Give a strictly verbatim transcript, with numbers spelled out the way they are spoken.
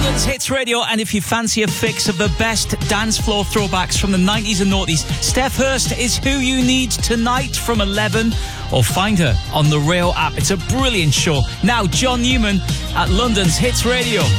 London's Hits Radio, and if you fancy a fix of the best dance floor throwbacks from the nineties and noughties, Steph Hurst is who you need tonight from eleven, or find her on the Rail app. It's a brilliant show. Now, John Newman at London's Hits Radio.